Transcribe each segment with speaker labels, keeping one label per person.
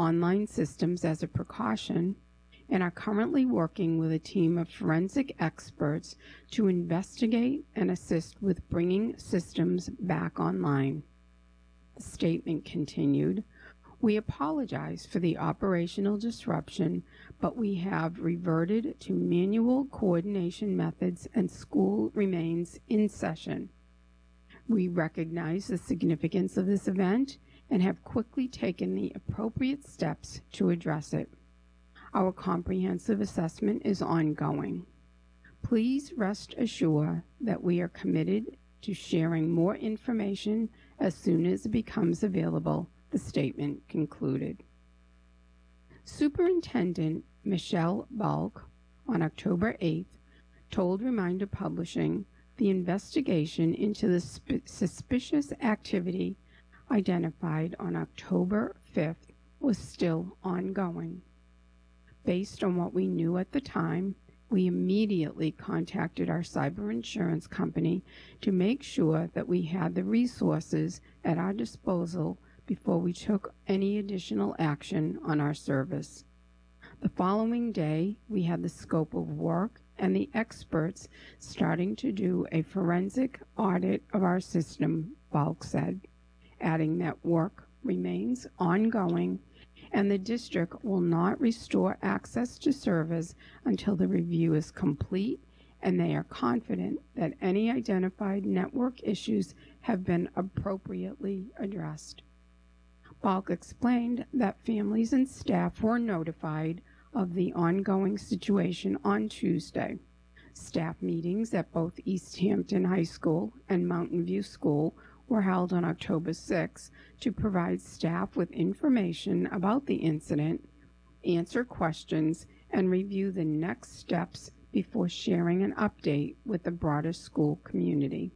Speaker 1: online systems as a precaution and are currently working with a team of forensic experts to investigate and assist with bringing systems back online. The statement continued, "We apologize for the operational disruption, but we have reverted to manual coordination methods and school remains in session. We recognize the significance of this event and have quickly taken the appropriate steps to address it. Our comprehensive assessment is ongoing. Please rest assured that we are committed to sharing more information as soon as it becomes available," the statement concluded. Superintendent Michelle Balk, on October 8th, told Reminder Publishing the investigation into the suspicious activity identified on October 5th was still ongoing. Based on what we knew at the time, we immediately contacted our cyber insurance company to make sure that we had the resources at our disposal before we took any additional action on our service. The following day, we had the scope of work and the experts starting to do a forensic audit of our system, Balk said, adding that work remains ongoing and the district will not restore access to servers until the review is complete and they are confident that any identified network issues have been appropriately addressed. Balk explained that families and staff were notified of the ongoing situation on Tuesday. Staff meetings at both East Hampton High School and Mountain View School were held on October 6 to provide staff with information about the incident, answer questions, and review the next steps before sharing an update with the broader school community.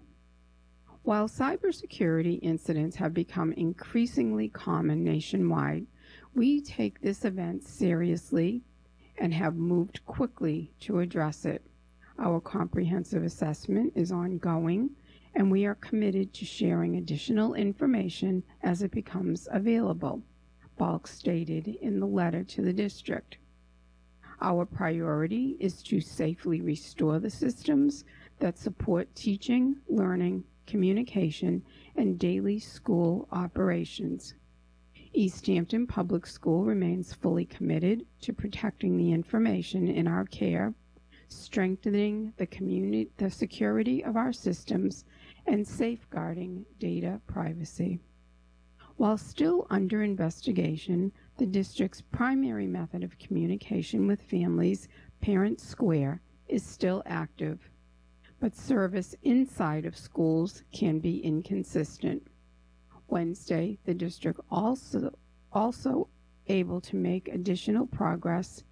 Speaker 1: While cybersecurity incidents have become increasingly common nationwide, we take this event seriously and have moved quickly to address it. Our comprehensive assessment is ongoing, and we are committed to sharing additional information as it becomes available," Balk stated in the letter to the district. "Our priority is to safely restore the systems that support teaching, learning, communication, and daily school operations. East Hampton Public School remains fully committed to protecting the information in our care, strengthening the security of our systems, and safeguarding data privacy." While still under investigation, the district's primary method of communication with families, Parent Square, is still active, but service inside of schools can be inconsistent. Wednesday, the district also able to make additional progress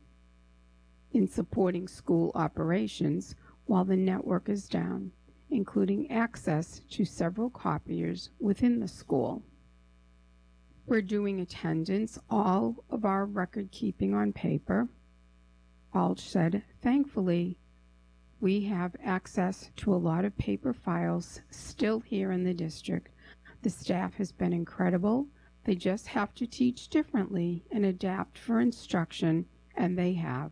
Speaker 1: in supporting school operations while the network is down, including access to several copiers within the school. "We're doing attendance, all of our record keeping on paper," Balch said. "Thankfully, we have access to a lot of paper files still here in the district. The staff has been incredible. They just have to teach differently and adapt for instruction, and they have."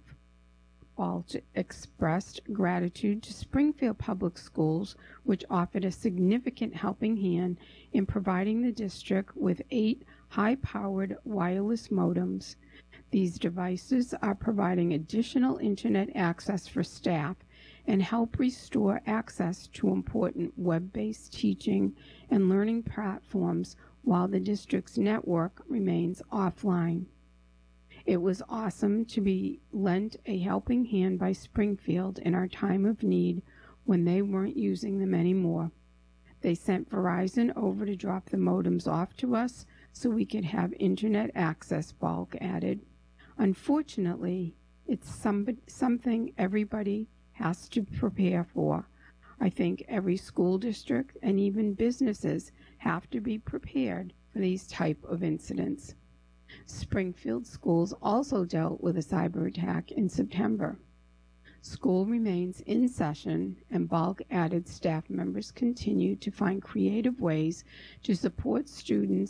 Speaker 1: Balch expressed gratitude to Springfield Public Schools, which offered a significant helping hand in providing the district with 8 high-powered wireless modems. These devices are providing additional internet access for staff and help restore access to important web-based teaching and learning platforms while the district's network remains offline. "It was awesome to be lent a helping hand by Springfield in our time of need when they weren't using them anymore. They sent Verizon over to drop the modems off to us so we could have internet access," Balk added. "Unfortunately, it's something everybody has to prepare for. I think every school district and even businesses have to be prepared for these type of incidents." Springfield schools also dealt with a cyber attack in September. School remains in session, and Balk added staff members continue to find creative ways to support students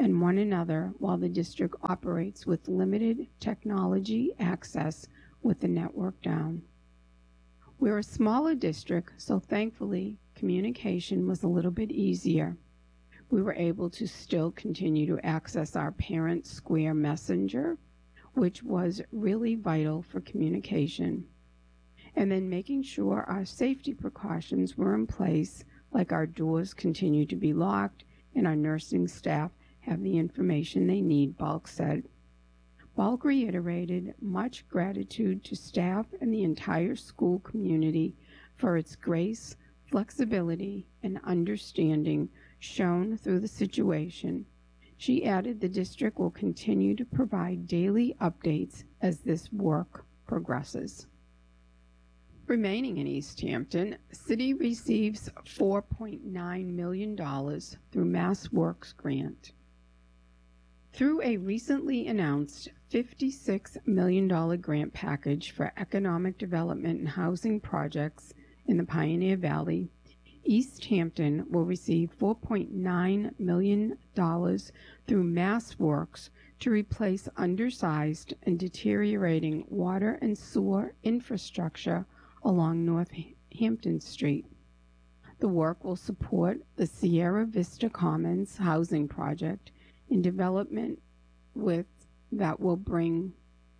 Speaker 1: and one another while the district operates with limited technology access with the network down. We're a smaller district, so thankfully communication was a little bit easier. We were able to still continue to access our Parent Square Messenger, which was really vital for communication. And then making sure our safety precautions were in place, like our doors continue to be locked and our nursing staff have the information they need, Balk said. Balk reiterated much gratitude to staff and the entire school community for its grace, flexibility, and understanding shown through the situation. She added the district will continue to provide daily updates as this work progresses. Remaining in East Hampton, City receives $4.9 million through MassWorks grant. Through a recently announced $56 million grant package for economic development and housing projects in the Pioneer Valley, East Hampton will receive $4.9 million through MassWorks to replace undersized and deteriorating water and sewer infrastructure along Northampton Street. The work will support the Sierra Vista Commons housing project in development that will bring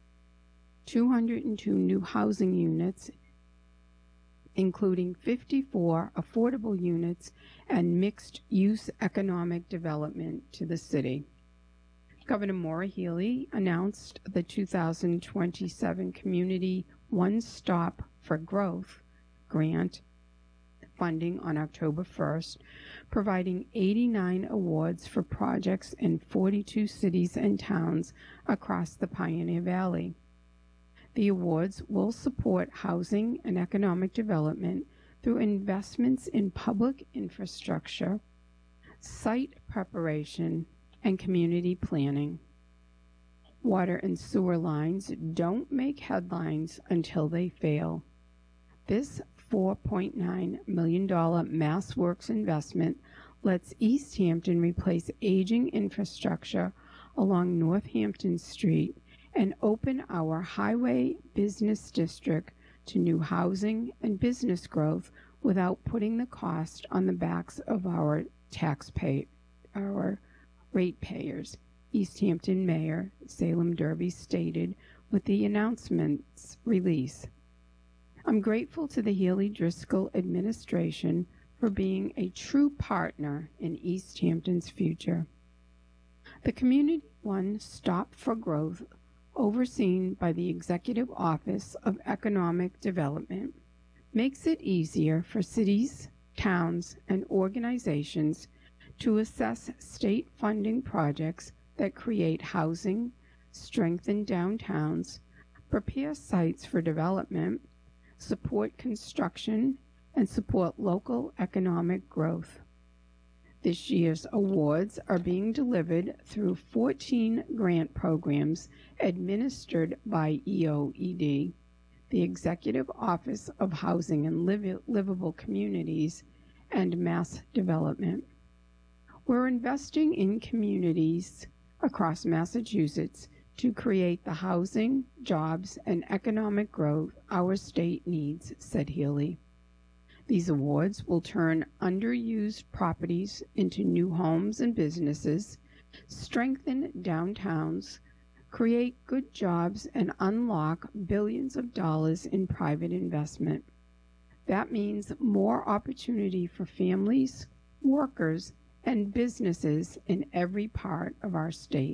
Speaker 1: 202 new housing units, including 54 affordable units and mixed-use economic development to the city. Governor Maura Healey announced the 2027 Community One Stop for Growth grant funding on October 1st, providing 89 awards for projects in 42 cities and towns across the Pioneer Valley. The awards will support housing and economic development through investments in public infrastructure, site preparation, and community planning. Water and sewer lines don't make headlines until they fail. This $4.9 million MassWorks investment lets East Hampton replace aging infrastructure along Northampton Street and open our highway business district to new housing and business growth without putting the cost on the backs of our ratepayers, East Hampton Mayor Salem Derby stated with the announcement's release. I'm grateful to the Healey Driscoll administration for being a true partner in East Hampton's future. The Community One Stop for Growth, overseen by the Executive Office of Economic Development, makes it easier for cities, towns, and organizations to assess state funding projects that create housing, strengthen downtowns, prepare sites for development, support construction, and support local economic growth. This year's awards are being delivered through 14 grant programs administered by EOED, the Executive Office of Housing and Livable Communities, and Mass Development. We're investing in communities across Massachusetts to create the housing, jobs, and economic growth our state needs, said Healey. These awards will turn underused properties into new homes and businesses, strengthen downtowns, create good jobs, and unlock billions of dollars in private investment. That means more opportunity for families, workers, and businesses in every part of our state.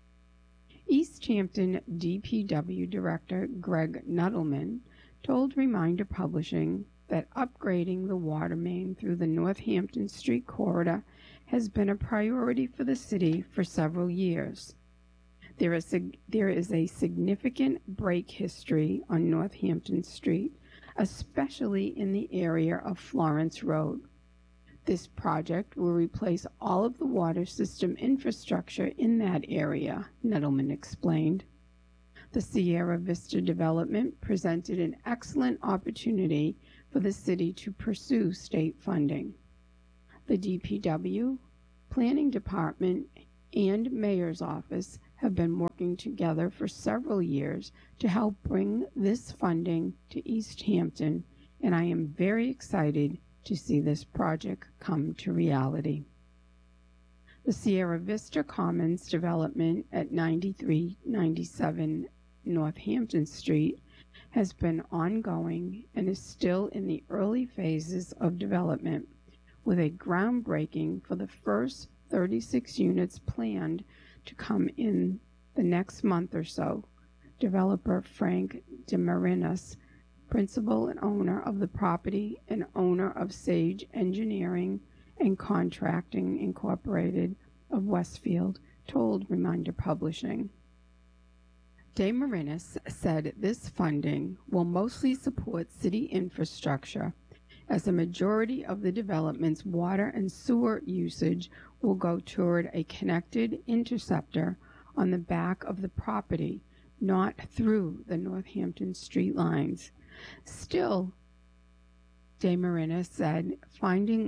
Speaker 1: East Hampton DPW Director Greg Nuttleman told Reminder Publishing that upgrading the water main through the Northampton Street corridor has been a priority for the city for several years. There is a significant break history on Northampton Street, especially in the area of Florence Road. This project will replace all of the water system infrastructure in that area, Nettleman explained. The Sierra Vista development presented an excellent opportunity for the city to pursue state funding. The DPW Planning Department and Mayor's Office have been working together for several years to help bring this funding to East Hampton, and I am very excited to see this project come to reality. The Sierra Vista Commons development at 9397 Northampton Street has been ongoing and is still in the early phases of development, with a groundbreaking for the first 36 units planned to come in the next month or so. Developer Frank DeMarinis, principal and owner of the property and owner of Sage Engineering and Contracting Incorporated of Westfield, told Reminder Publishing. DeMarinis said this funding will mostly support city infrastructure, as the majority of the development's water and sewer usage will go toward a connected interceptor on the back of the property, not through the Northampton street lines. Still, DeMarinis said funding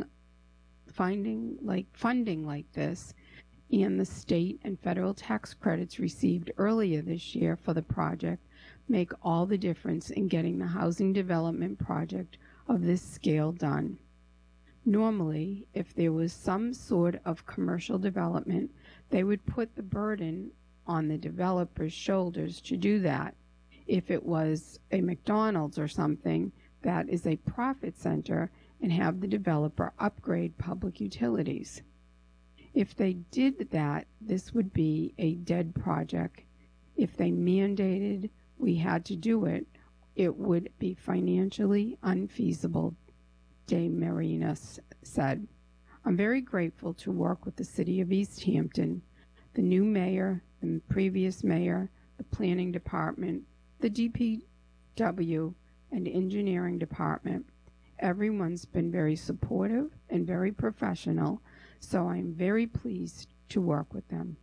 Speaker 1: like this and the state and federal tax credits received earlier this year for the project make all the difference in getting the housing development project of this scale done. Normally, if there was some sort of commercial development, they would put the burden on the developer's shoulders to do that. If it was a McDonald's or something that is a profit center, and have the developer upgrade public utilities. If they did that, this would be a dead project. If they mandated we had to do it, it would be financially unfeasible, DeMarinis said. I'm very grateful to work with the City of East Hampton, the new mayor, the previous mayor, the planning department, the DPW, and engineering department. Everyone's been very supportive and very professional, so I'm very pleased to work with them.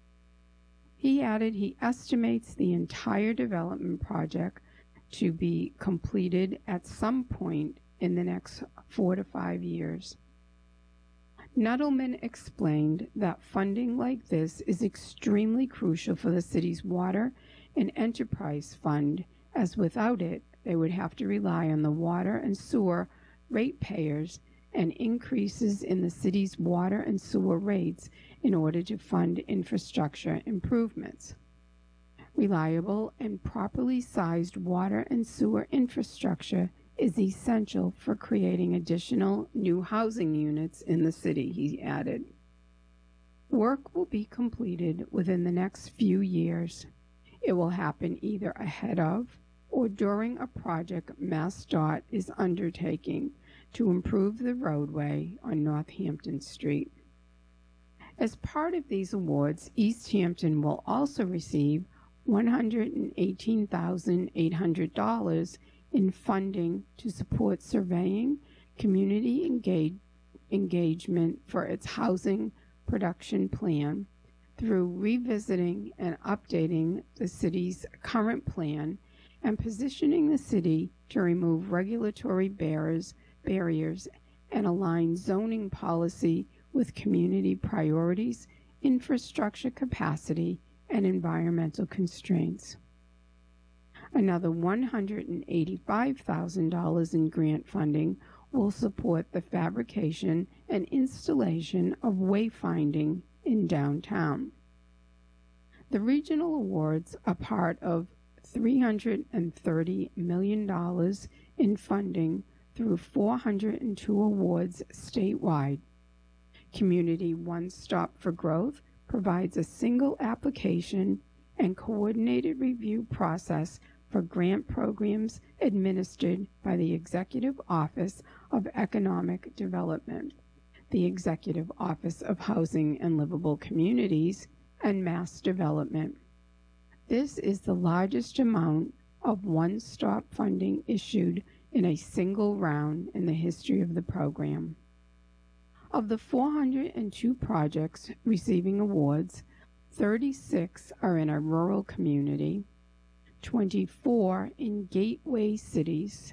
Speaker 1: He added he estimates the entire development project to be completed at some point in the next 4 to 5 years. Nuttleman explained that funding like this is extremely crucial for the city's water and enterprise fund, as without it, they would have to rely on the water and sewer ratepayers and increases in the city's water and sewer rates in order to fund infrastructure improvements. Reliable and properly sized water and sewer infrastructure is essential for creating additional new housing units in the city, he added. Work will be completed within the next few years. It will happen either ahead of or during a project MassDOT is undertaking to improve the roadway on Northampton Street. As part of these awards, East Hampton will also receive $118,800 in funding to support surveying, community engagement for its housing production plan through revisiting and updating the city's current plan and positioning the city to remove regulatory barriers and align zoning policy with community priorities, infrastructure capacity, and environmental constraints. Another $185,000 in grant funding will support the fabrication and installation of wayfinding in downtown. The regional awards are part of $330 million in funding through 402 awards statewide. Community One Stop for Growth provides a single application and coordinated review process for grant programs administered by the Executive Office of Economic Development, the Executive Office of Housing and Livable Communities, and Mass Development. This is the largest amount of one-stop funding issued in a single round in the history of the program. Of the 402 projects receiving awards, 36 are in a rural community, 24 in gateway cities,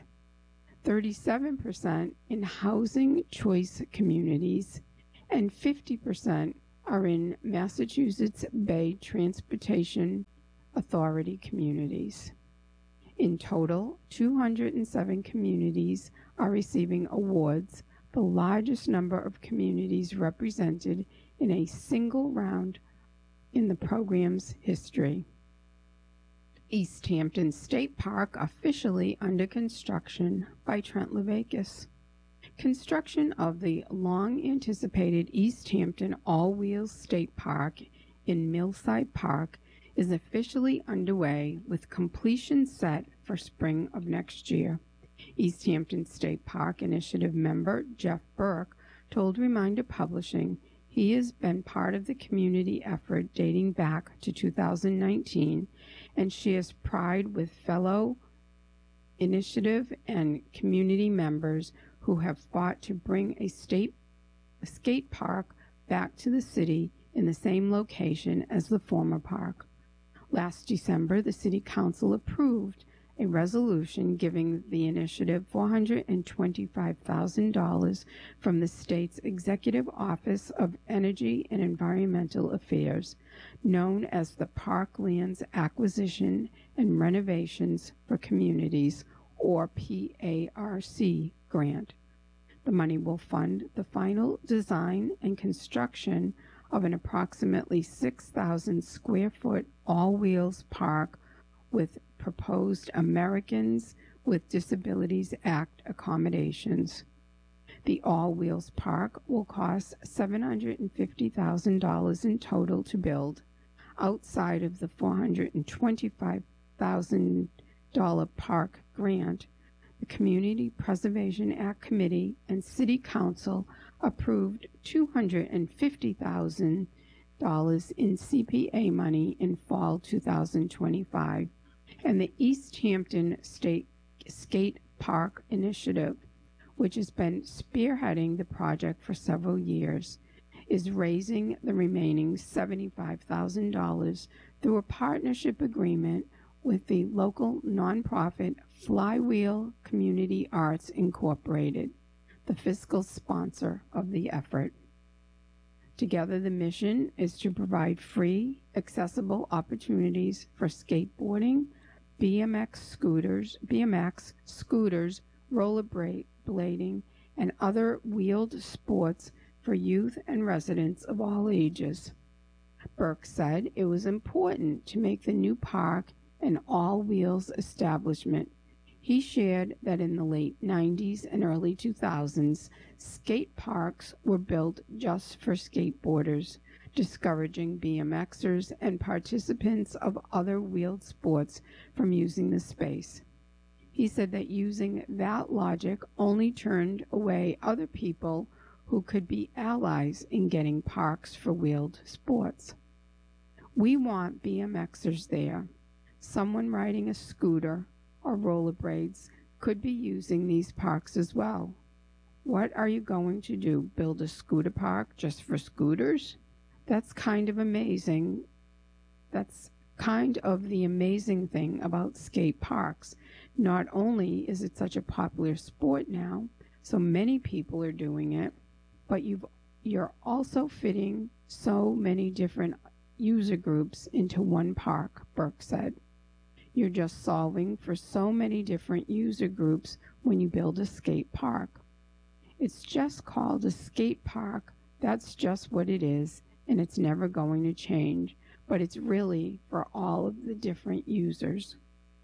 Speaker 1: 37% in housing choice communities, and 50% are in Massachusetts Bay Transportation Authority communities. In total, 207 communities are receiving awards, the largest number of communities represented in a single round in the program's history. East Hampton State Park officially under construction by Trent Levakas. Construction of the long-anticipated East Hampton All-Wheels State Park in Millside Park is officially underway with completion set for spring of next year. East Hampton State Park Initiative member Jeff Burke told Reminder Publishing he has been part of the community effort dating back to 2019 and shares pride with fellow initiative and community members who have fought to bring a skate park back to the city in the same location as the former park. Last December, the City Council approved a resolution giving the initiative $425,000 from the state's Executive Office of Energy and Environmental Affairs, known as the Parklands Acquisition and Renovations for Communities, or PARC grant. The money will fund the final design and construction of an approximately 6,000 square foot all-wheels park with proposed Americans with Disabilities Act accommodations. The all-wheels park will cost $750,000 in total to build, outside of the $425,000 park grant. The Community Preservation Act Committee and City Council approved $250,000 in CPA money in fall 2025, and the East Hampton State Skate Park Initiative, which has been spearheading the project for several years, is raising the remaining $75,000 through a partnership agreement with the local nonprofit Flywheel Community Arts Incorporated, the fiscal sponsor of the effort. Together, the mission is to provide free, accessible opportunities for skateboarding, BMX scooters, rollerblading, and other wheeled sports for youth and residents of all ages. Burke said it was important to make the new park an all-wheels establishment. He shared that in the late 90s and early 2000s, skate parks were built just for skateboarders, discouraging BMXers and participants of other wheeled sports from using the space. He said that using that logic only turned away other people who could be allies in getting parks for wheeled sports. We want BMXers there. Someone riding a scooter or rollerblades could be using these parks as well. What are you going to do, build a scooter park just for scooters? That's kind of amazing. That's kind of the amazing thing about skate parks. Not only is it such a popular sport now, so many people are doing it, but you're also fitting so many different user groups into one park, Burke said. You're just solving for so many different user groups when you build a skate park. It's just called a skate park. That's just what it is, and it's never going to change, but it's really for all of the different users.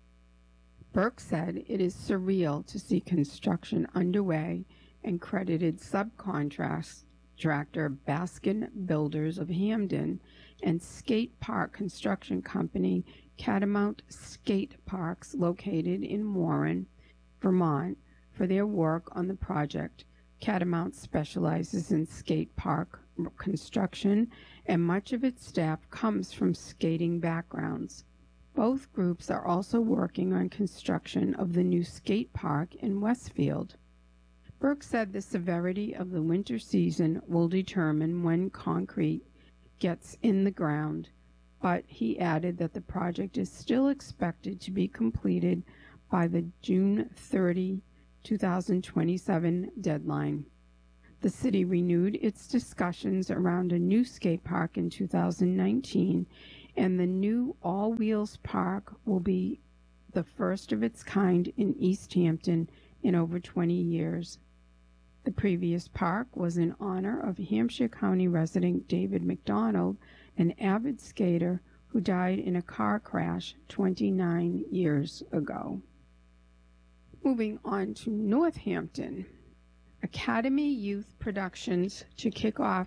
Speaker 1: Burke said it is surreal to see construction underway and credited subcontractor Baskin Builders of Hamden and skate park construction company Catamount Skate Parks located in Warren, Vermont, for their work on the project. Catamount specializes in skate park construction, and much of its staff comes from skating backgrounds. Both groups are also working on construction of the new skate park in Westfield. Burke said the severity of the winter season will determine when concrete gets in the ground, but he added that the project is still expected to be completed by the June 30, 2027 deadline. The city renewed its discussions around a new skate park in 2019, and the new all-wheels park will be the first of its kind in East Hampton in over 20 years. The previous park was in honor of Hampshire County resident David McDonald, an avid skater who died in a car crash 29 years ago. Moving on to Northampton. Academy Youth Productions to kick off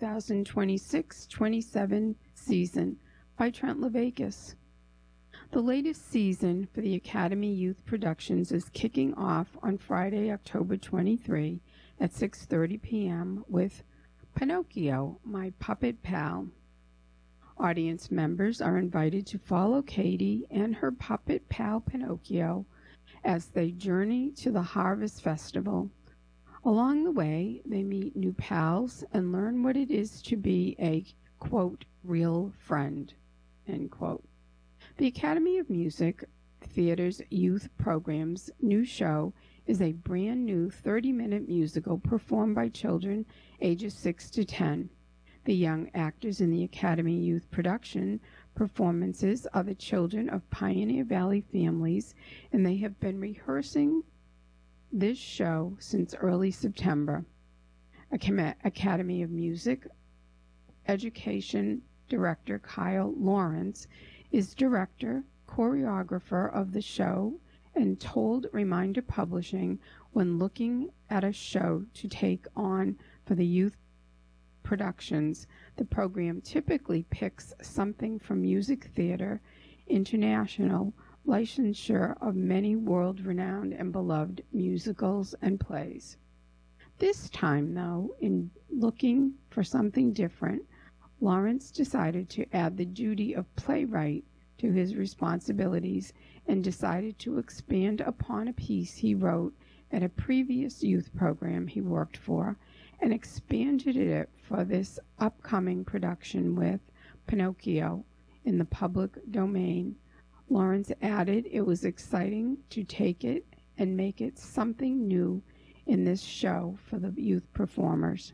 Speaker 1: 2026-27 season by Trent LeVakis. The latest season for the Academy Youth Productions is kicking off on Friday, October 23 at 6:30 p.m. with Pinocchio, My Puppet Pal. Audience members are invited to follow Katie and her puppet pal Pinocchio as they journey to the Harvest Festival. Along the way, they meet new pals and learn what it is to be a, quote, real friend, end quote. The Academy of Music Theater's youth program's new show is a brand new 30-minute musical performed by children ages 6 to 10. The young actors in the Academy Youth Production performances are the children of Pioneer Valley families, and they have been rehearsing this show since early September. Academy of Music Education Director Kyle Lawrence is director, choreographer of the show, and told Reminder Publishing when looking at a show to take on for the youth productions, the program typically picks something from Music Theater International, licensure of many world-renowned and beloved musicals and plays. This time, though, in looking for something different, Lawrence decided to add the duty of playwright to his responsibilities and decided to expand upon a piece he wrote at a previous youth program he worked for and expanded it for this upcoming production with Pinocchio in the public domain. Lawrence added it was exciting to take it and make it something new in this show for the youth performers.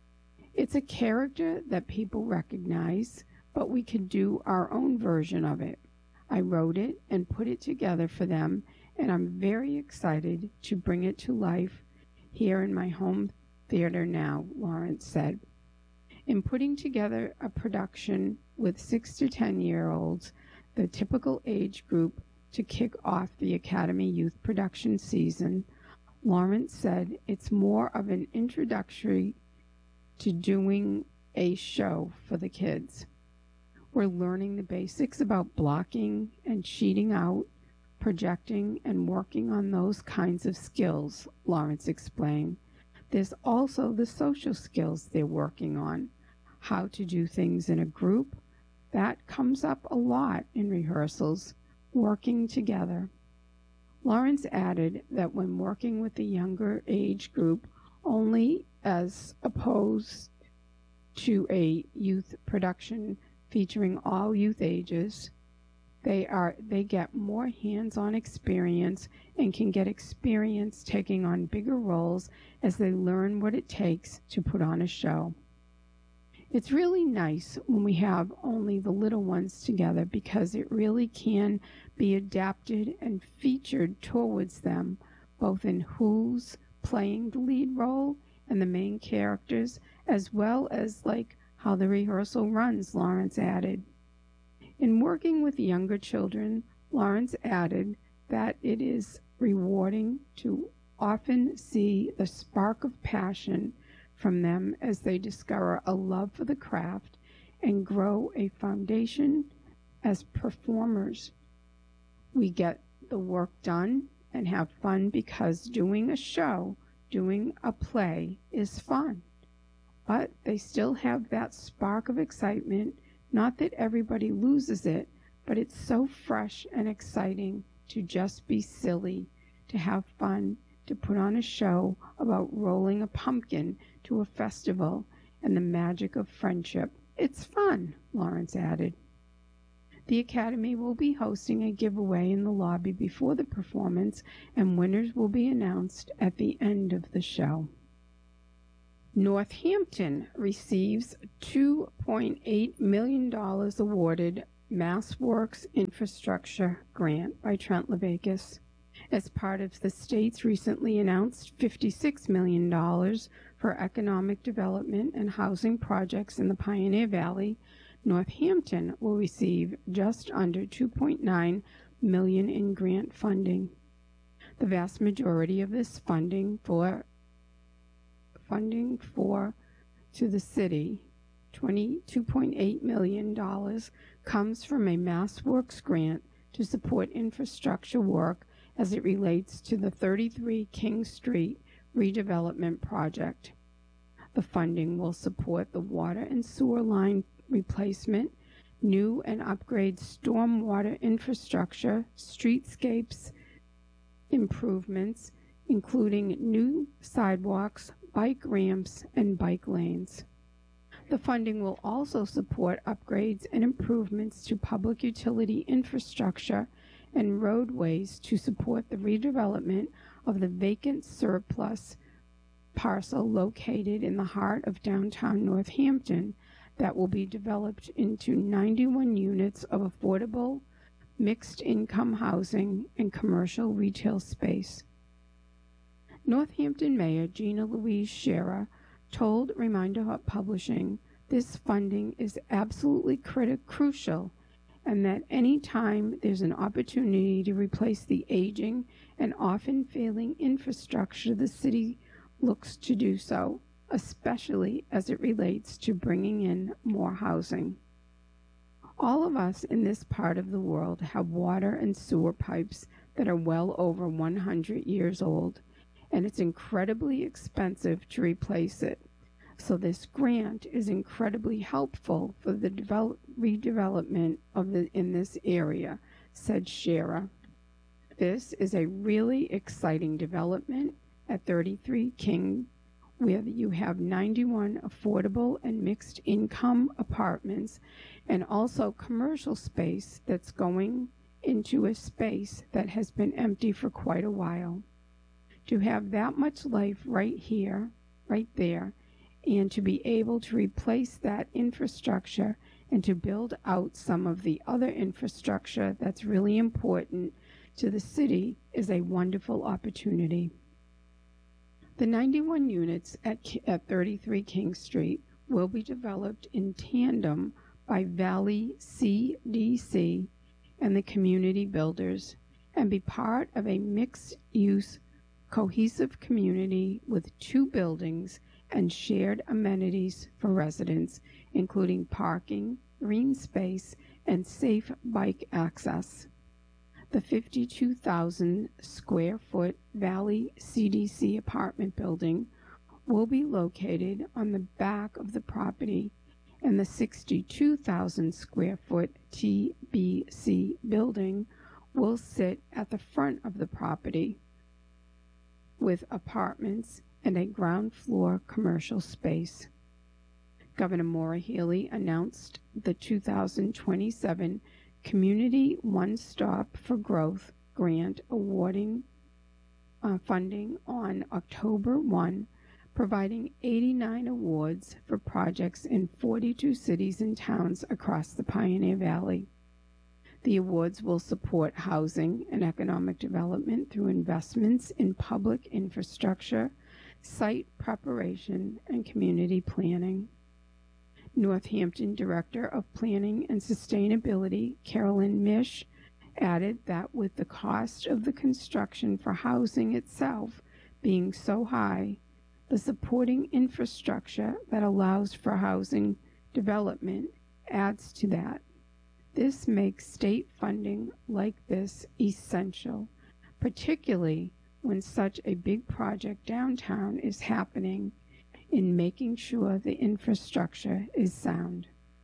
Speaker 1: It's a character that people recognize, but we could do our own version of it. I wrote it and put it together for them, and I'm very excited to bring it to life here in my home theater now, Lawrence said. In putting together a production with 6 to 10-year-olds, the typical age group to kick off the Academy Youth Production season, Lawrence said it's more of an introductory to doing a show for the kids. We're learning the basics about blocking and cheating out, projecting, and working on those kinds of skills, Lawrence explained. There's also the social skills they're working on, how to do things in a group. That comes up a lot in rehearsals, working together. Lawrence added that when working with the younger age group, only as opposed to a youth production featuring all youth ages, they get more hands-on experience and can get experience taking on bigger roles as they learn what it takes to put on a show. It's really nice when we have only the little ones together because it really can be adapted and featured towards them, both in who's playing the lead role and the main characters, as well as like how the rehearsal runs, Lawrence added. In working with younger children, Lawrence added that it is rewarding to often see the spark of passion from them as they discover a love for the craft and grow a foundation as performers. We get the work done and have fun because doing a show, doing a play is fun. But they still have that spark of excitement, not that everybody loses it, but it's so fresh and exciting to just be silly, to have fun, to put on a show about rolling a pumpkin to a festival and the magic of friendship. It's fun, Lawrence added. The Academy will be hosting a giveaway in the lobby before the performance, and winners will be announced at the end of the show. Northampton receives $2.8 million awarded MassWorks Infrastructure Grant by Trent Levakas as part of the state's recently announced $56 million for economic development and housing projects in the Pioneer Valley. Northampton will receive just under $2.9 million in grant funding. The vast majority of this funding to the city, $22.8 million, comes from a MassWorks grant to support infrastructure work as it relates to the 33 King Street redevelopment project. The funding will support the water and sewer line replacement, new and upgrade stormwater infrastructure, streetscapes improvements, including new sidewalks, bike ramps, and bike lanes. The funding will also support upgrades and improvements to public utility infrastructure and roadways to support the redevelopment of the vacant surplus parcel located in the heart of downtown Northampton that will be developed into 91 units of affordable mixed-income housing and commercial retail space. Northampton Mayor Gina Louise Scherer told Reminder Publishing this funding is absolutely crucial, and that any time there's an opportunity to replace the aging and often failing infrastructure, the city looks to do so, especially as it relates to bringing in more housing. All of us in this part of the world have water and sewer pipes that are well over 100 years old, and it's incredibly expensive to replace it. So this grant is incredibly helpful for the redevelopment in this area, said Scherer. This is a really exciting development at 33 King, where you have 91 affordable and mixed income apartments and also commercial space that's going into a space that has been empty for quite a while. To have that much life right here, right there, and to be able to replace that infrastructure and to build out some of the other infrastructure that's really important to the city is a wonderful opportunity. The 91 units at 33 King Street will be developed in tandem by Valley CDC and the community builders and be part of a mixed-use, cohesive community with 2 buildings and shared amenities for residents, including parking, green space, and safe bike access. The 52,000 square foot Valley CDC apartment building will be located on the back of the property, and the 62,000 square foot TBC building will sit at the front of the property with apartments and a ground floor commercial space. Governor Maura Healey announced the 2027 Community One Stop for Growth grant awarding funding on October 1, providing 89 awards for projects in 42 cities and towns across the Pioneer Valley. The awards will support housing and economic development through investments in public infrastructure, site preparation, and community planning. Northampton Director of Planning and Sustainability, Carolyn Mish, added that with the cost of the construction for housing itself being so high, the supporting infrastructure that allows for housing development adds to that. This makes state funding like this essential, particularly when such a big project downtown is happening, in making sure the infrastructure is sound.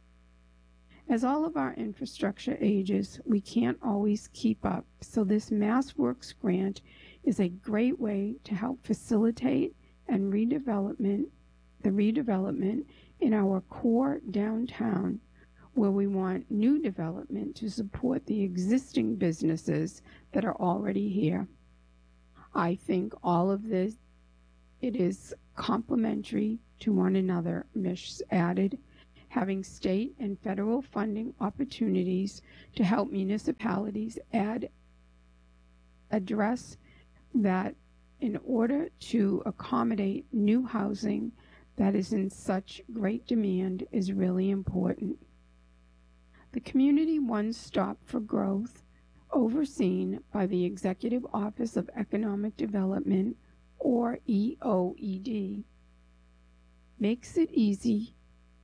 Speaker 1: As all of our infrastructure ages, we can't always keep up, so this MassWorks grant is a great way to help facilitate and the redevelopment in our core downtown, where we want new development to support the existing businesses that are already here. I think all of this, it is complementary to one another, Misch added, having state and federal funding opportunities to help municipalities address that in order to accommodate new housing that is in such great demand is really important. The Community One Stop for Growth, overseen by the Executive Office of Economic Development, or EOED, makes it easier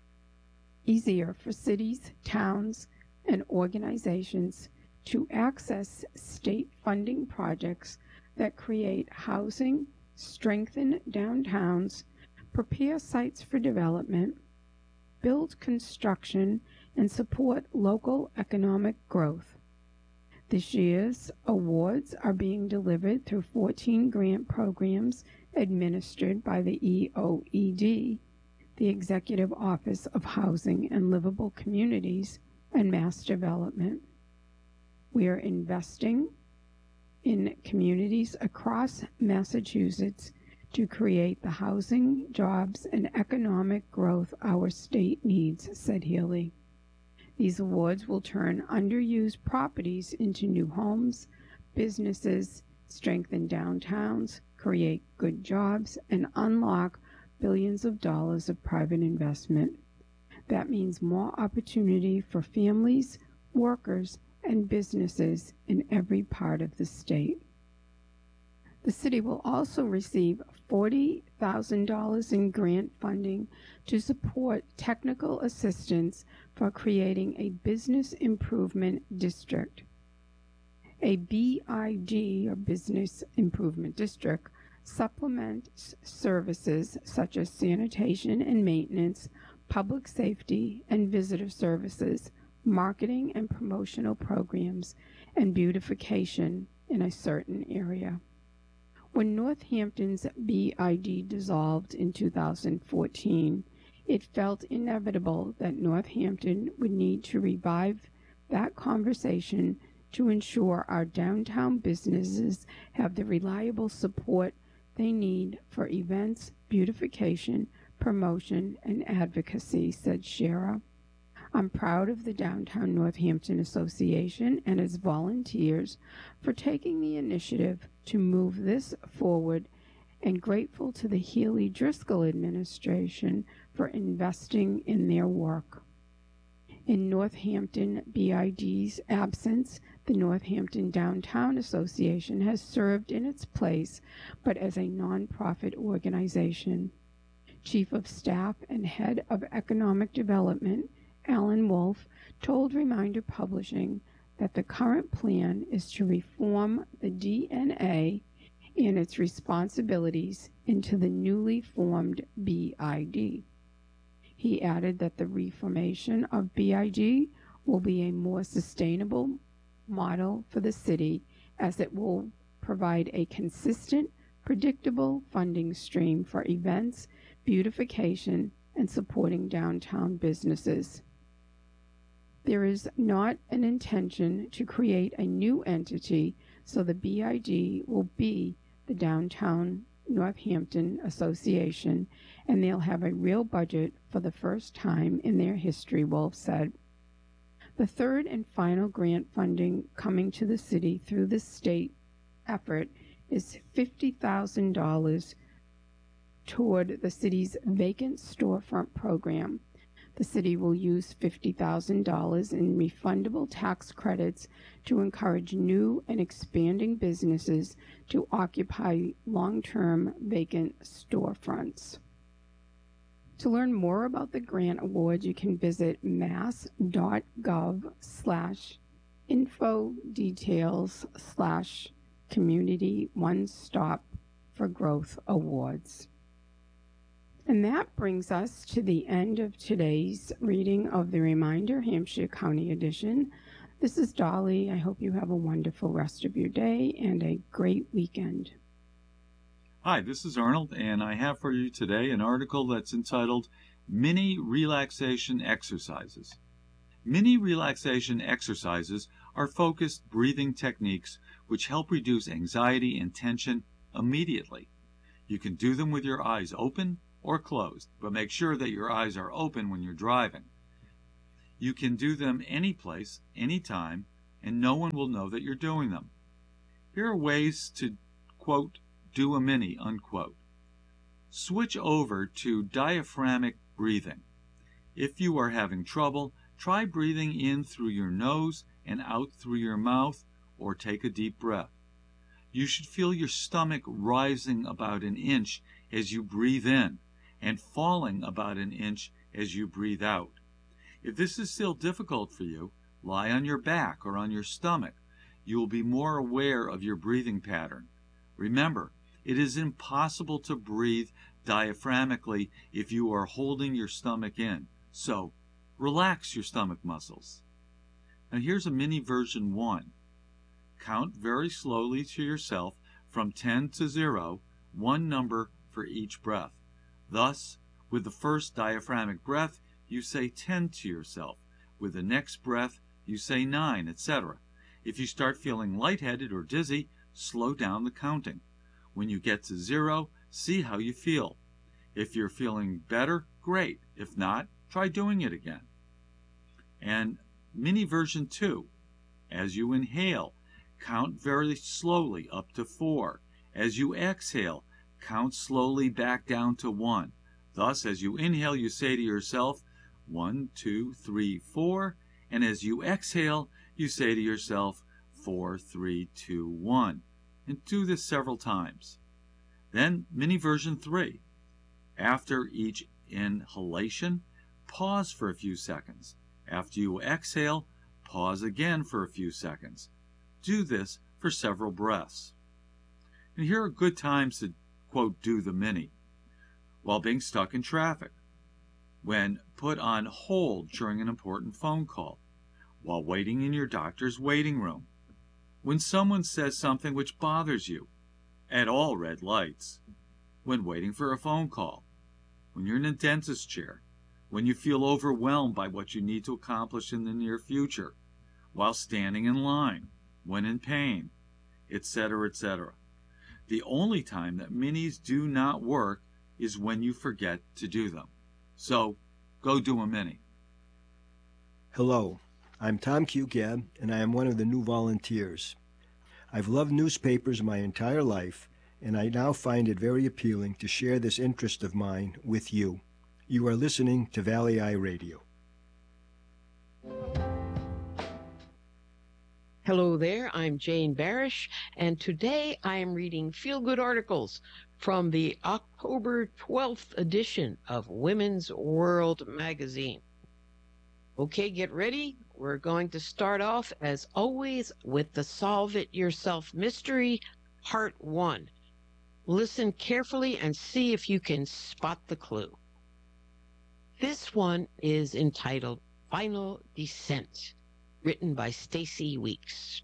Speaker 1: for cities, towns, and organizations to access state funding projects that create housing, strengthen downtowns, prepare sites for development, build construction, and support local economic growth. This year's awards are being delivered through 14 grant programs administered by the EOED, the Executive Office of Housing and Livable Communities and Mass Development. We are investing in communities across Massachusetts to create the housing, jobs, and economic growth our state needs, said Healy. These awards will turn underused properties into new homes, businesses, strengthen downtowns, create good jobs, and unlock billions of dollars of private investment. That means more opportunity for families, workers, and businesses in every part of the state. The city will also receive $40,000 in grant funding to support technical assistance for creating a business improvement district. A BID, or Business Improvement District, supplements services such as sanitation and maintenance, public safety and visitor services, marketing and promotional programs, and beautification in a certain area. When Northampton's BID dissolved in 2014, it felt inevitable that Northampton would need to revive that conversation to ensure our downtown businesses have the reliable support they need for events, beautification, promotion, and advocacy, said Shera. I'm proud of the Downtown Northampton Association and its volunteers for taking the initiative to move this forward, and grateful to the Healy-Driscoll administration for investing in their work. In Northampton BID's absence, the Northampton Downtown Association has served in its place, but as a nonprofit organization. Chief of Staff and Head of Economic Development, Alan Wolf, told Reminder Publishing that the current plan is to reform the DNA and its responsibilities into the newly formed BID. He added that the reformation of BID will be a more sustainable model for the city, as it will provide a consistent, predictable funding stream for events, beautification, and supporting downtown businesses. There is not an intention to create a new entity, so the BID will be the Downtown Northampton Association, and they'll have a real budget for the first time in their history, Wolf said. The third and final grant funding coming to the city through the state effort is $50,000 toward the city's vacant storefront program. The city will use $50,000 in refundable tax credits to encourage new and expanding businesses to occupy long-term vacant storefronts. To learn more about the grant award, you can visit mass.gov/info details/community one stop for growth awards. And that brings us to the end of today's reading of the Reminder Hampshire County Edition. This is Dolly. I hope you have a wonderful rest of your day and a great weekend.
Speaker 2: Hi, this is Arnold, and I have for you today an article that's entitled Mini Relaxation Exercises. Mini relaxation exercises are focused breathing techniques which help reduce anxiety and tension immediately. You can do them with your eyes open or closed, but make sure that your eyes are open when you're driving. You can do them any place, anytime, and no one will know that you're doing them. Here are ways to, quote, do a mini, unquote. Switch over to diaphragmatic breathing. If you are having trouble, try breathing in through your nose and out through your mouth, or take a deep breath. You should feel your stomach rising about an inch as you breathe in and falling about an inch as you breathe out. If this is still difficult for you, lie on your back or on your stomach. You will be more aware of your breathing pattern. Remember, it is impossible to breathe diaphragmically if you are holding your stomach in. So, relax your stomach muscles. Now here's a mini version 1. Count very slowly to yourself from 10 to 0, one number for each breath. Thus, with the first diaphragmatic breath, you say 10 to yourself. With the next breath, you say 9, etc. If you start feeling lightheaded or dizzy, slow down the counting. When you get to 0, see how you feel. If you're feeling better, great. If not, try doing it again. And mini version 2. As you inhale, count very slowly up to 4. As you exhale, count slowly back down to 1. Thus, as you inhale, you say to yourself, 1, 2, 3, 4. And as you exhale, you say to yourself, 4, 3, 2, 1. And do this several times. Then, mini version 3. After each inhalation, pause for a few seconds. After you exhale, pause again for a few seconds. Do this for several breaths. And here are good times to, quote, do the mini. While being stuck in traffic. When put on hold during an important phone call. While waiting in your doctor's waiting room. When someone says something which bothers you. At all red lights. When waiting for a phone call. When you're in a dentist chair. When you feel overwhelmed by what you need to accomplish in the near future. While standing in line. When in pain. Etc., etc. The only time that minis do not work is when you forget to do them. So, go do a mini.
Speaker 3: Hello, I'm Tom Q. Gabb, and I am one of the new volunteers. I've loved newspapers my entire life, and I now find it very appealing to share this interest of mine with you. You are listening to Valley Eye Radio.
Speaker 4: Hello there, I'm Jane Barish, and today I am reading feel-good articles from the October 12th edition of Women's World magazine. Okay, get ready. We're going to start off, as always, with the Solve It Yourself Mystery, Part 1. Listen carefully and see if you can spot the clue. This one is entitled Final Descent, written by Stacy Weeks.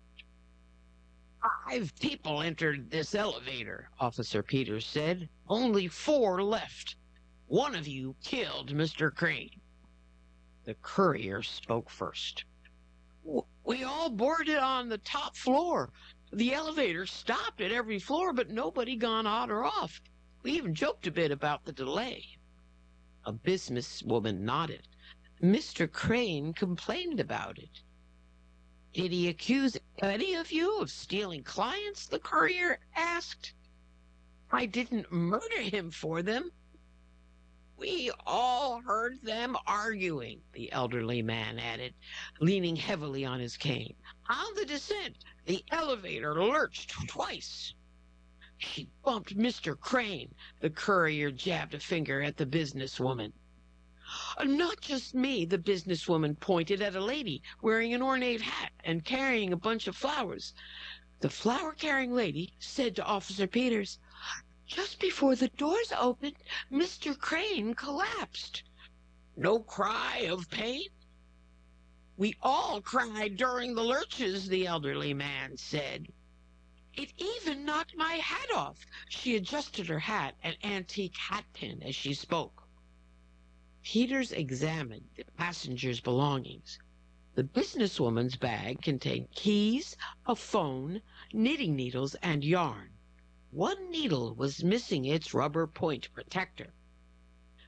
Speaker 4: 5 people entered this elevator, Officer Peters said. Only 4 left. One of you killed Mr. Crane. The courier spoke first. We all boarded on the top floor. The elevator stopped at every floor, but nobody gone on or off. We even joked a bit about the delay. A businesswoman nodded. Mr. Crane complained about it. Did he accuse any of you of stealing clients? The courier asked. I didn't murder him for them. We all heard them arguing, the elderly man added, leaning heavily on his cane. On the descent, the elevator lurched twice. He bumped Mr. Crane. The courier jabbed a finger at the businesswoman. Not just me, the businesswoman pointed at a lady wearing an ornate hat and carrying a bunch of flowers. The flower-carrying lady said to Officer Peters, just before the doors opened, Mr. Crane collapsed. No cry of pain? We all cried during the lurches, the elderly man said. It even knocked my hat off. She adjusted her hat, an antique hat pin, as she spoke. Peters examined the passenger's belongings. The businesswoman's bag contained keys, a phone, knitting needles, and yarn. One needle was missing its rubber point protector.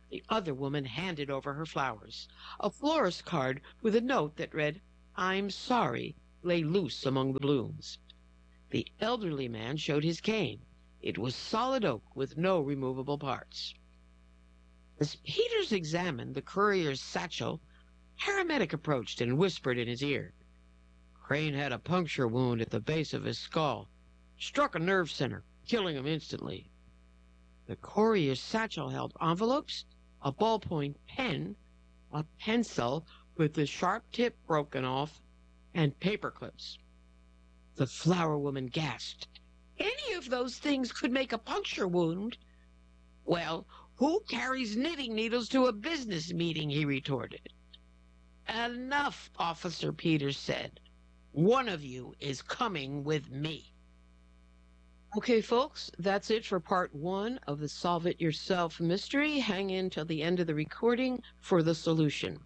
Speaker 4: The other woman handed over her flowers. A florist card with a note that read, "I'm sorry," lay loose among the blooms. The elderly man showed his cane. It was solid oak with no removable parts. As Peters examined the courier's satchel, a paramedic approached and whispered in his ear. "Crane had a puncture wound at the base of his skull. Struck a nerve center, killing him instantly." The courier's satchel held envelopes, a ballpoint pen, a pencil with the sharp tip broken off, and paper clips. The flower woman gasped. "Any of those things could make a puncture wound." "Well, who carries knitting needles to a business meeting?" he retorted. "Enough," Officer Peters said. "One of you is coming with me." Okay, folks, that's it for part 1 of the Solve It Yourself mystery. Hang in till the end of the recording for the solution.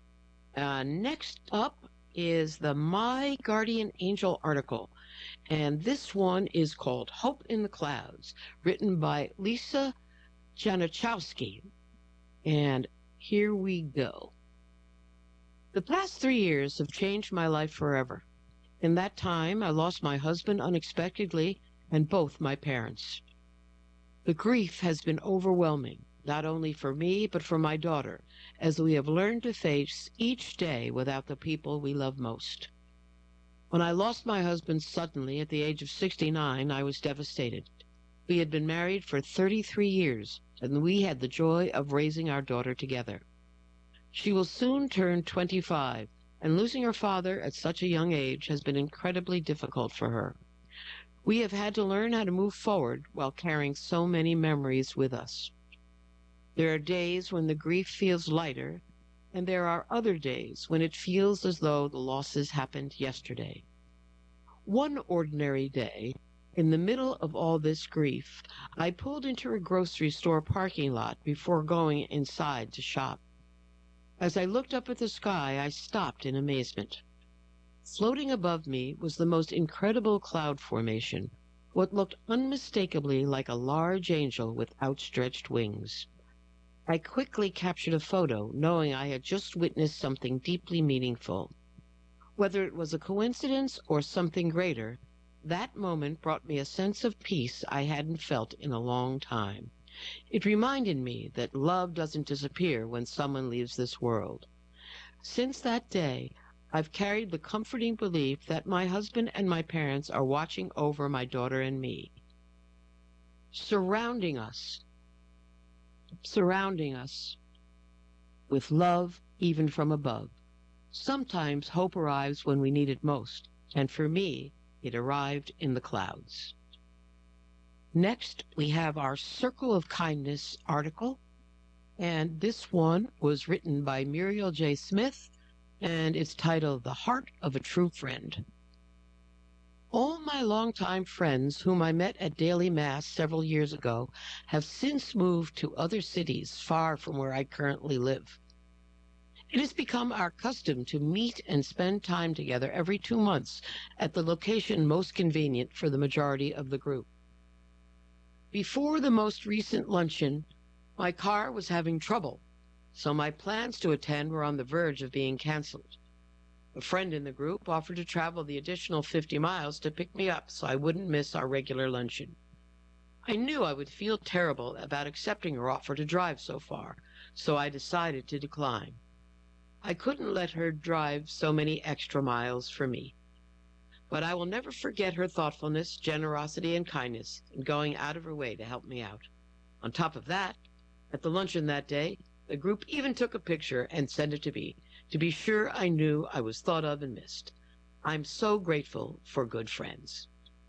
Speaker 4: Next up is the My Guardian Angel article, and this one is called Hope in the Clouds, written by Lisa Januszewski. And here we go. The past 3 years have changed my life forever. In that time, I lost my husband unexpectedly and both my parents. The grief has been overwhelming, not only for me, but for my daughter, as we have learned to face each day without the people we love most. When I lost my husband suddenly at the age of 69, I was devastated. We had been married for 33 years, and we had the joy of raising our daughter together. She will soon turn 25, and losing her father at such a young age has been incredibly difficult for her. We have had to learn how to move forward while carrying so many memories with us. There are days when the grief feels lighter, and there are other days when it feels as though the losses happened yesterday. One ordinary day, in the middle of all this grief, I pulled into a grocery store parking lot before going inside to shop. As I looked up at the sky, I stopped in amazement. Floating above me was the most incredible cloud formation, what looked unmistakably like a large angel with outstretched wings. I quickly captured a photo, knowing I had just witnessed something deeply meaningful. Whether it was a coincidence or something greater, that moment brought me a sense of peace I hadn't felt in a long time. It reminded me that love doesn't disappear when someone leaves this world. Since that day, I've carried the comforting belief that my husband and my parents are watching over my daughter and me, surrounding us with love, even from above. Sometimes hope arrives when we need it most, and for me, it arrived in the clouds. Next, we have our Circle of Kindness article, and this one was written by Muriel J. Smith, and it's titled The Heart of a True Friend. All my longtime friends whom I met at daily mass several years ago have since moved to other cities far from where I currently live. It has become our custom to meet and spend time together every 2 months at the location most convenient for the majority of the group. Before the most recent luncheon, my car was having trouble, so my plans to attend were on the verge of being canceled. A friend in the group offered to travel the additional 50 miles to pick me up so I wouldn't miss our regular luncheon. I knew I would feel terrible about accepting her offer to drive so far, so I decided to decline. I couldn't let her drive so many extra miles for me. But I will never forget her thoughtfulness, generosity, and kindness in going out of her way to help me out. On top of that, at the luncheon that day, the group even took a picture and sent it to me, to be sure I knew I was thought of and missed. I'm so grateful for good friends.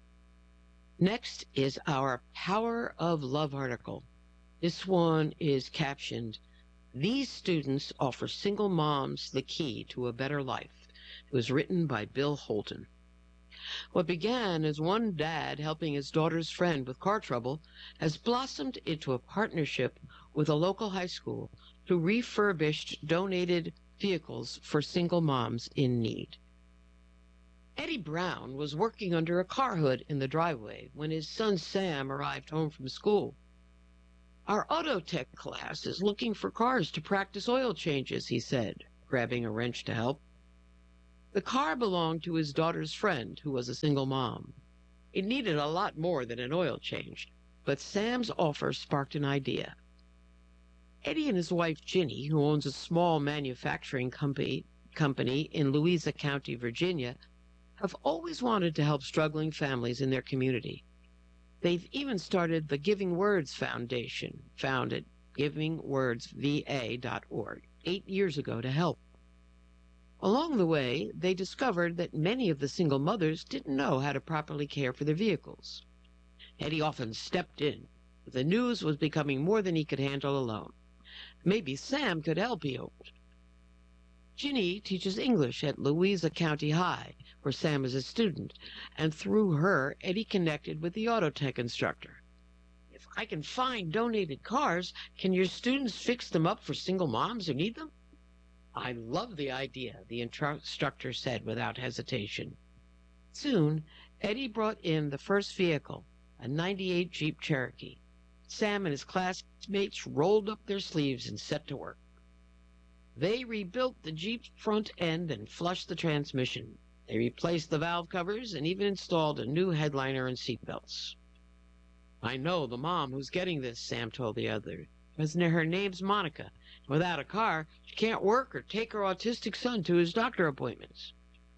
Speaker 4: Next is our Power of Love article. This one is captioned, These Students Offer Single Moms the Key to a Better Life. It was written by Bill Holton. What began as one dad helping his daughter's friend with car trouble has blossomed into a partnership with a local high school who refurbished donated vehicles for single moms in need. Eddie Brown was working under a car hood in the driveway when his son Sam arrived home from school. Our auto tech class is looking for cars to practice oil changes, he said, grabbing a wrench to help. The car belonged to his daughter's friend, who was a single mom. It needed a lot more than an oil change, but Sam's offer sparked an idea. Eddie and his wife Ginny, who owns a small manufacturing company in Louisa County, Virginia, have always wanted to help struggling families in their community. They've even started the Giving Words Foundation, found at givingwordsva.org, 8 years ago to help. Along the way, they discovered that many of the single mothers didn't know how to properly care for their vehicles. Eddie often stepped in, but the news was becoming more than he could handle alone. Maybe Sam could help, he hoped. Ginny teaches English at Louisa County High, where Sam is a student, and through her, Eddie connected with the auto tech instructor. If I can find donated cars, can your students fix them up for single moms who need them? I love the idea, the instructor said without hesitation. Soon, Eddie brought in the first vehicle, a '98 Jeep Cherokee. Sam and his classmates rolled up their sleeves and set to work. They rebuilt the Jeep's front end and flushed the transmission. They replaced the valve covers and even installed a new headliner and seatbelts. I know the mom who's getting this, Sam told the other. Her name's Monica. Without a car, she can't work or take her autistic son to his doctor appointments.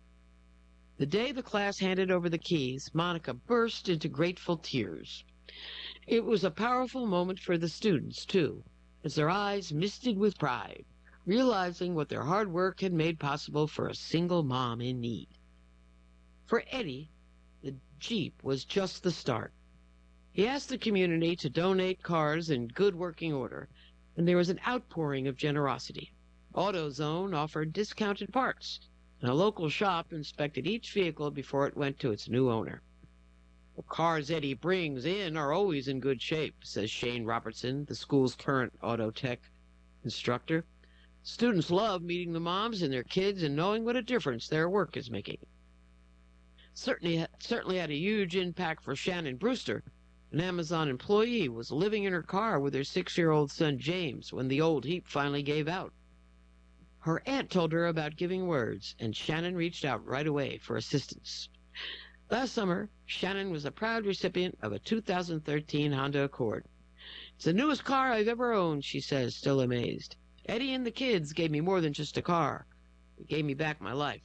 Speaker 4: The day the class handed over the keys, Monica burst into grateful tears. It was a powerful moment for the students, too, as their eyes misted with pride, realizing what their hard work had made possible for a single mom in need. For Eddie, the Jeep was just the start. He asked the community to donate cars in good working order, and there was an outpouring of generosity. AutoZone offered discounted parts, and a local shop inspected each vehicle before it went to its new owner. The cars Eddie brings in are always in good shape, says Shane Robertson, the school's current auto tech instructor. Students love meeting the moms and their kids and knowing what a difference their work is making. Certainly had a huge impact for Shannon Brewster. An Amazon employee was living in her car with her 6-year-old son James when the old heap finally gave out. Her aunt told her about Giving Words, and Shannon reached out right away for assistance. Last summer, Shannon was a proud recipient of a 2013 Honda Accord. It's the newest car I've ever owned, she says, still amazed. Eddie and the kids gave me more than just a car. They gave me back my life.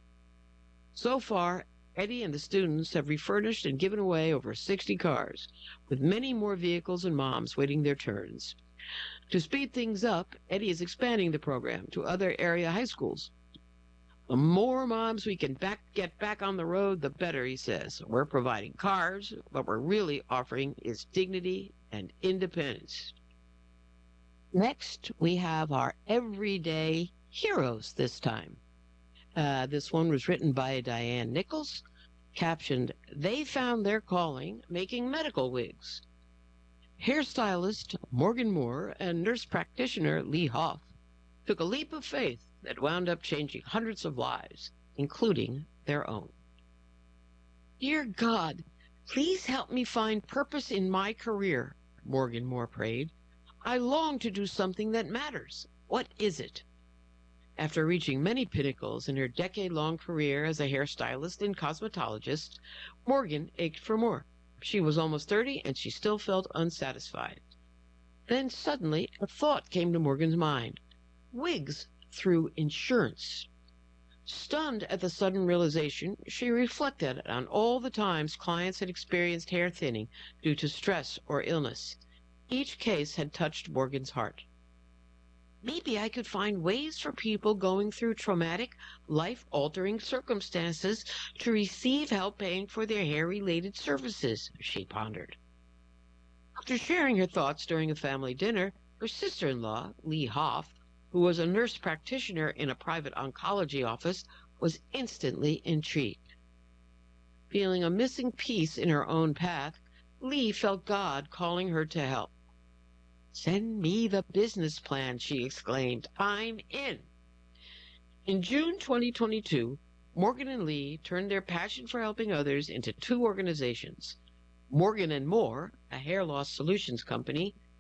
Speaker 4: So far, Eddie and the students have refurnished and given away over 60 cars, with many more vehicles and moms waiting their turns. To speed things up, Eddie is expanding the program to other area high schools. The more moms we can get back on the road, the better, he says. We're providing cars. What we're really offering is dignity and independence. Next, we have our everyday heroes this time. This one was written by Diane Nichols, captioned, "They found their calling making medical wigs." Hairstylist Morgan Moore and nurse practitioner Lee Hoff took a leap of faith that wound up changing hundreds of lives, including their own. "Dear God, please help me find purpose in my career," Morgan Moore prayed. "I long to do something that matters. What is it?" After reaching many pinnacles in her decade-long career as a hairstylist and cosmetologist, Morgan ached for more. She was almost 30, and she still felt unsatisfied. Then suddenly a thought came to Morgan's mind. Wigs through insurance. Stunned at the sudden realization, she reflected on all the times clients had experienced hair thinning due to stress or illness. Each case had touched Morgan's heart. Maybe I could find ways for people going through traumatic, life-altering circumstances to receive help paying for their hair-related services, she pondered. After sharing her thoughts during a family dinner, her sister-in-law, Lee Hoff, who was a nurse practitioner in a private oncology office, was instantly intrigued. Feeling a missing piece in her own path, Lee felt God calling her to help. "Send me the business plan," she exclaimed. "I'm in." In June 2022, Morgan and Lee turned their passion for helping others into two organizations, Morgan and Moore, a hair loss solutions company,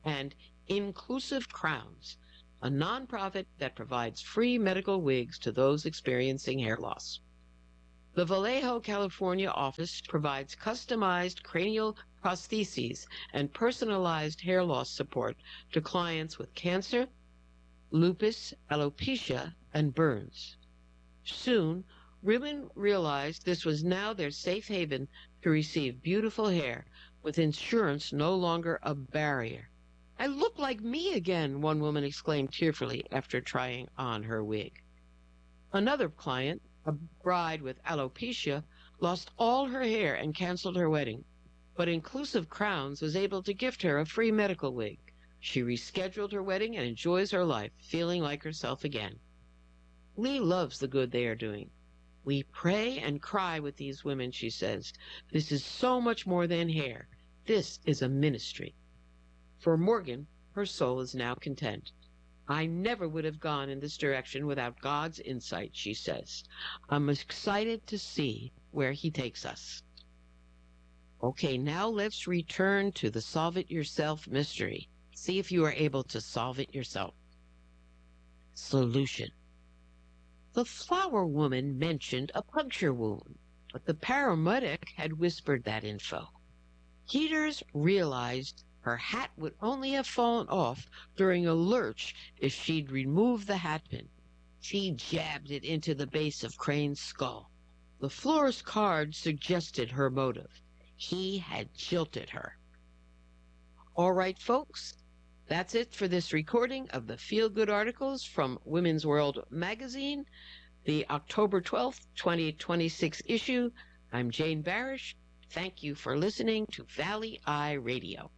Speaker 4: and Inclusive Crowns, a nonprofit that provides free medical wigs to those experiencing hair loss. The Vallejo, California office provides customized cranial prostheses and personalized hair loss support to clients with cancer, lupus, alopecia, and burns. Soon, women realized this was now their safe haven to receive beautiful hair, with insurance no longer a barrier. "I look like me again," one woman exclaimed tearfully after trying on her wig. Another client, a bride with alopecia, lost all her hair and canceled her wedding, but Inclusive Crowns was able to gift her a free medical wig. She rescheduled her wedding and enjoys her life, feeling like herself again. Lee loves the good they are doing. "We pray and cry with these women," she says. "This is so much more than hair. This is a ministry." For Morgan, her soul is now content. "I never would have gone in this direction without God's insight," she says. "I'm excited to see where he takes us." Okay, now let's return to the Solve It Yourself mystery. See if you are able to solve it yourself. Solution. The flower woman mentioned a puncture wound, but the paramedic had whispered that info. Heaters realized her hat would only have fallen off during a lurch if she'd removed the hat pin. She jabbed it into the base of Crane's skull. The florist card suggested her motive. He had jilted her. All right, folks, that's it for this recording of the Feel Good articles from Women's World magazine, the October 12th, 2026 issue. I'm Jane Barish. Thank you for listening to Valley Eye Radio.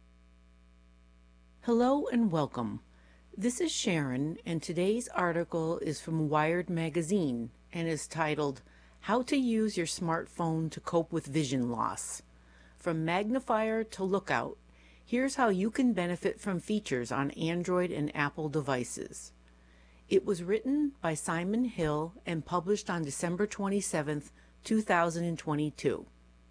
Speaker 5: Hello and welcome. This is Sharon, and today's article is from Wired Magazine and is titled, "How to Use Your Smartphone to Cope with Vision Loss." From magnifier to lookout, here's how you can benefit from features on Android and Apple devices. It was written by Simon Hill and published on December 27, 2022.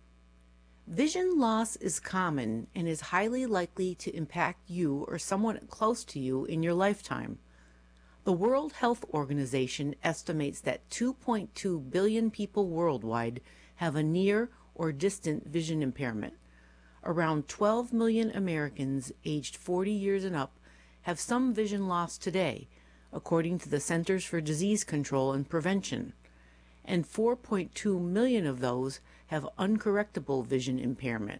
Speaker 5: Vision loss is common and is highly likely to impact you or someone close to you in your lifetime. The World Health Organization estimates that 2.2 billion people worldwide have a near or distant vision impairment. Around 12 million Americans aged 40 years and up have some vision loss today, according to the Centers for Disease Control and Prevention, and 4.2 million of those have uncorrectable vision impairment.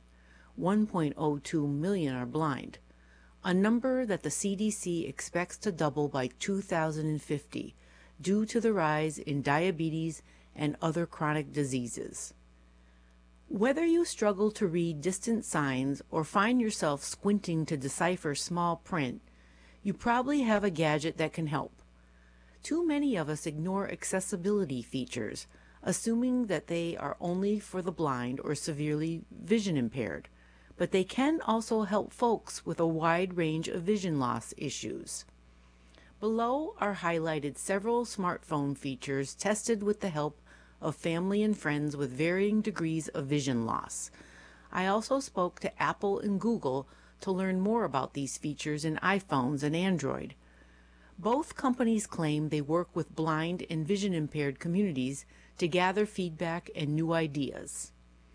Speaker 5: 1.02 million are blind, a number that the CDC expects to double by 2050 due to the rise in diabetes and other chronic diseases. Whether you struggle to read distant signs or find yourself squinting to decipher small print, you probably have a gadget that can help. Too many of us ignore accessibility features, assuming that they are only for the blind or severely vision impaired, but they can also help folks with a wide range of vision loss issues. Below are highlighted several smartphone features tested with the help of family and friends with varying degrees of vision loss. I also spoke to Apple and Google to learn more about these features in iPhones and Android. Both companies claim they work with blind and vision impaired communities to gather feedback and new ideas.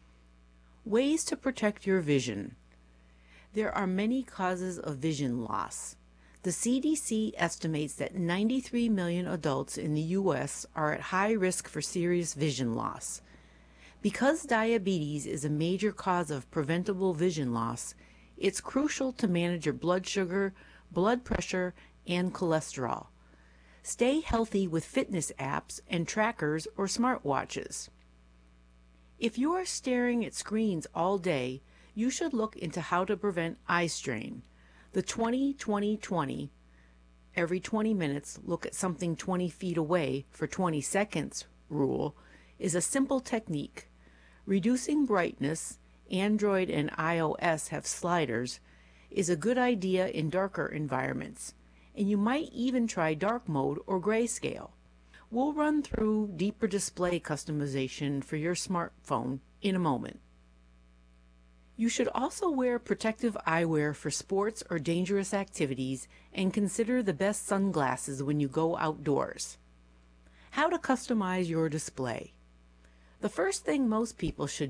Speaker 5: Ways to protect your vision. There are many causes of vision loss. The CDC estimates that 93 million adults in the U.S. are at high risk for serious vision loss. Because diabetes is a major cause of preventable vision loss, it's crucial to manage your blood sugar, blood pressure, and cholesterol. Stay healthy with fitness apps and trackers or smartwatches. If you are staring at screens all day, you should look into how to prevent eye strain. The 20-20-20, every 20 minutes look at something 20 feet away for 20 seconds rule, is a simple technique. Reducing brightness, Android and iOS have sliders, is a good idea in darker environments, and you might even try dark mode or grayscale. We'll run through deeper display customization for your smartphone in a moment. You should also wear protective eyewear for sports or dangerous activities and consider the best sunglasses when you go outdoors. How to customize your display. The first thing most people should